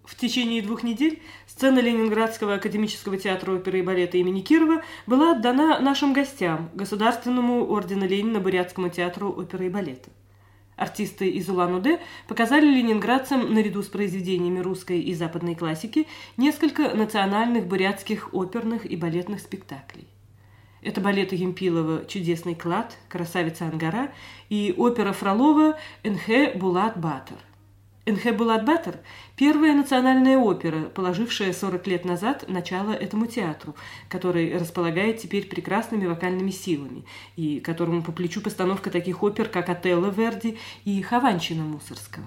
В течение 2 недель сцена Ленинградского академического театра оперы и балета имени Кирова была отдана нашим гостям, Государственному ордена Ленина Бурятскому театру оперы и балета. Артисты из Улан-Удэ показали ленинградцам, наряду с произведениями русской и западной классики, несколько национальных бурятских оперных и балетных спектаклей. Это балеты Емпилова «Чудесный клад», «Красавица Ангара» и опера Фролова «Энхэ Булат Батыр». «Энхэ Булат Батыр» – первая национальная опера, положившая 40 лет назад начало этому театру, который располагает теперь прекрасными вокальными силами и которому по плечу постановка таких опер, как «Отелло» Верди и «Хованщина» Мусоргского.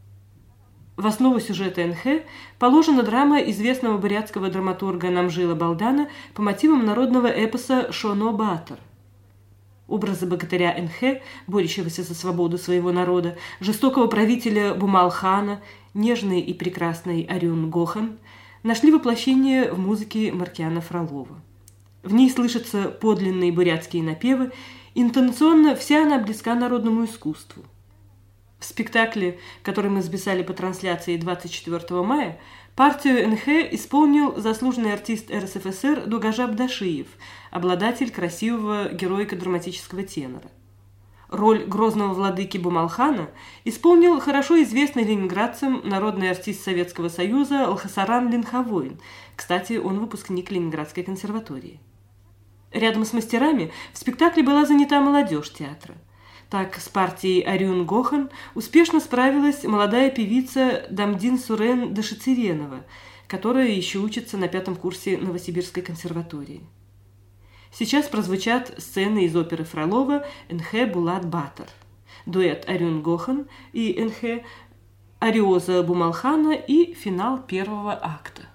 В основу сюжета «Энхэ» положена драма известного бурятского драматурга Намжила Балдана по мотивам народного эпоса «Шоно Батыр». Образы богатыря Энхэ, борющегося за свободу своего народа, жестокого правителя Бумалхана, нежный и прекрасный Арюн Гохан нашли воплощение в музыке Маркиана Фролова. В ней слышатся подлинные бурятские напевы, интонационно вся она близка народному искусству. В спектакле, который мы записали по трансляции 24 мая, партию Энхэ исполнил заслуженный артист РСФСР Дугажаб Дашиев, обладатель красивого героико-драматического тенора. Роль грозного владыки Бумалхана исполнил хорошо известный ленинградцам народный артист Советского Союза Алхасаран Линхавоин. Кстати, он выпускник Ленинградской консерватории. Рядом с мастерами в спектакле была занята молодежь театра. Так, с партией Арюн Гохан успешно справилась молодая певица Дамдин Сурен Дашицеренова, которая еще учится на 5-м курсе Новосибирской консерватории. Сейчас прозвучат сцены из оперы Фролова «Энхэ Булат Батыр», дуэт Арюн Гохан и Энхэ, ариоза Бумалхана и финал первого акта.